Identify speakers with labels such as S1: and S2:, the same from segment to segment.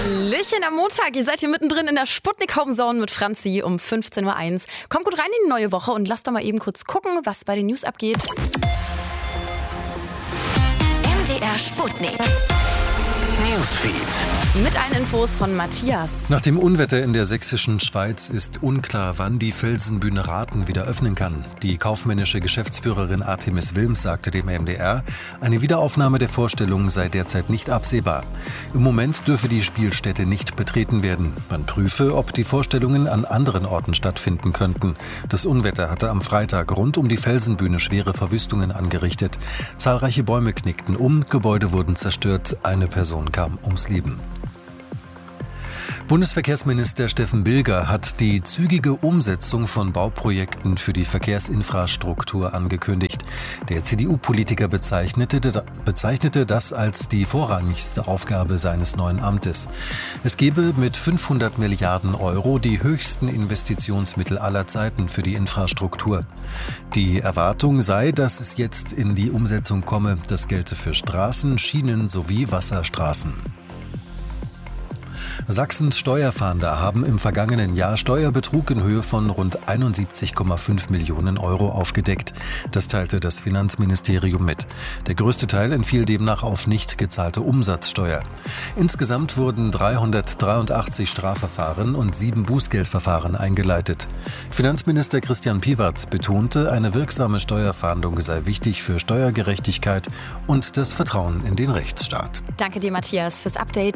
S1: Hallöchen am Montag. Ihr seid hier mittendrin in der Sputnik Homezone mit Franzi um 15.01 Uhr. Kommt gut rein in die neue Woche und lasst doch mal eben kurz gucken, was bei den News abgeht.
S2: MDR Sputnik. Newsfeed.
S1: Mit allen Infos von Matthias.
S3: Nach dem Unwetter in der sächsischen Schweiz ist unklar, wann die Felsenbühne Rathen wieder öffnen kann. Die kaufmännische Geschäftsführerin Artemis Wilms sagte dem MDR, eine Wiederaufnahme der Vorstellung sei derzeit nicht absehbar. Im Moment dürfe die Spielstätte nicht betreten werden. Man prüfe, ob die Vorstellungen an anderen Orten stattfinden könnten. Das Unwetter hatte am Freitag rund um die Felsenbühne schwere Verwüstungen angerichtet. Zahlreiche Bäume knickten um, Gebäude wurden zerstört, eine Person kam ums Leben. Bundesverkehrsminister Steffen Bilger hat die zügige Umsetzung von Bauprojekten für die Verkehrsinfrastruktur angekündigt. Der CDU-Politiker bezeichnete das als die vorrangigste Aufgabe seines neuen Amtes. Es gebe mit 500 Milliarden Euro die höchsten Investitionsmittel aller Zeiten für die Infrastruktur. Die Erwartung sei, dass es jetzt in die Umsetzung komme. Das gelte für Straßen, Schienen sowie Wasserstraßen. Sachsens Steuerfahnder haben im vergangenen Jahr Steuerbetrug in Höhe von rund 71,5 Millionen Euro aufgedeckt. Das teilte das Finanzministerium mit. Der größte Teil entfiel demnach auf nicht gezahlte Umsatzsteuer. Insgesamt wurden 383 Strafverfahren und 7 Bußgeldverfahren eingeleitet. Finanzminister Christian Piwatz betonte, eine wirksame Steuerfahndung sei wichtig für Steuergerechtigkeit und das Vertrauen in den Rechtsstaat.
S1: Danke dir, Matthias, fürs Update.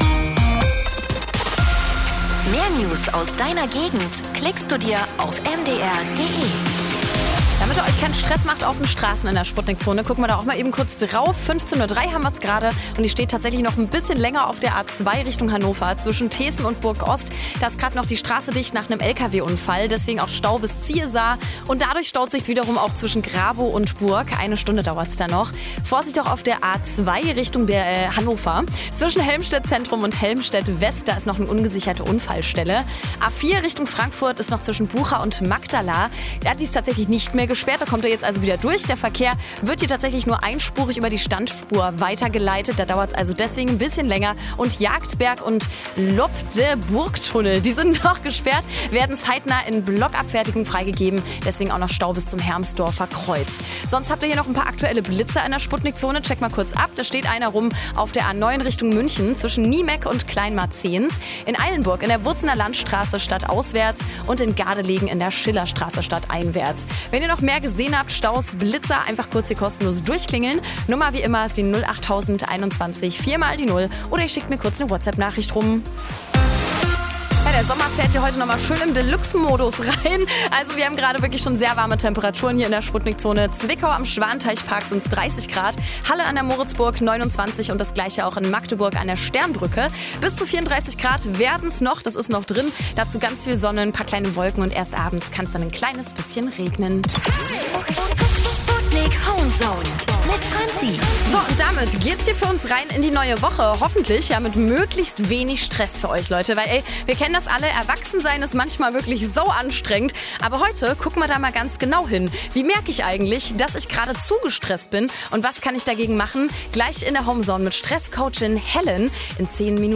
S2: Mehr News aus deiner Gegend klickst du dir auf mdr.de.
S1: Damit ihr euch keinen Stress macht auf den Straßen in der Sputnik-Zone, gucken wir da auch mal eben kurz drauf. 15.03 Uhr haben wir es gerade und die steht tatsächlich noch ein bisschen länger auf der A2 Richtung Hannover zwischen Thesen und Burg-Ost. Da ist gerade noch die Straße dicht nach einem LKW-Unfall, deswegen auch Stau bis Ziehesar. Und dadurch staut sich wiederum auch zwischen Grabow und Burg. 1 Stunde dauert es da noch. Vorsicht auch auf der A2 Richtung Hannover. Zwischen Helmstedt-Zentrum und Helmstedt-West, da ist noch eine ungesicherte Unfallstelle. A4 Richtung Frankfurt ist noch zwischen Bucha und Magdala. Ja, die ist tatsächlich nicht mehr gesperrt, da kommt er jetzt also wieder durch. Der Verkehr wird hier tatsächlich nur einspurig über die Standspur weitergeleitet. Da dauert es also deswegen ein bisschen länger. Und Jagdberg und Lobde-Burgtunnel, die sind noch gesperrt, werden zeitnah in Blockabfertigung freigegeben. Deswegen auch noch Stau bis zum Hermsdorfer Kreuz. Sonst habt ihr hier noch ein paar aktuelle Blitzer in der Sputnik-Zone. Check mal kurz ab. Da steht einer rum auf der A9 Richtung München zwischen Niemeck und Kleinmarzens. In Eilenburg in der Wurzener Landstraße stadtauswärts und in Gardelegen in der Schillerstraße stadteinwärts. Wenn ihr noch mehr gesehen habt, Staus, Blitzer, einfach kurz hier kostenlos durchklingeln. Nummer wie immer ist die 08021 4 mal die 0 oder ihr schickt mir kurz eine WhatsApp-Nachricht rum. Ja, der Sommer fährt hier heute nochmal schön im Deluxe-Modus rein. Also wir haben gerade wirklich schon sehr warme Temperaturen hier in der Sputnik-Zone. Zwickau am Schwanteichpark sind es 30 Grad, Halle an der Moritzburg 29 und das gleiche auch in Magdeburg an der Sternbrücke. Bis zu 34 Grad werden es noch, das ist noch drin. Dazu ganz viel Sonne, ein paar kleine Wolken und erst abends kann es dann ein kleines bisschen regnen.
S2: Sputnik Homezone mit Franzi.
S1: So, und damit geht's hier für uns rein in die neue Woche. Hoffentlich ja mit möglichst wenig Stress für euch, Leute. Weil, wir kennen das alle. Erwachsensein ist manchmal wirklich so anstrengend. Aber heute gucken wir da mal ganz genau hin. Wie merke ich eigentlich, dass ich gerade zu gestresst bin? Und was kann ich dagegen machen? Gleich in der Homezone mit Stresscoachin Helen in 10 Minuten.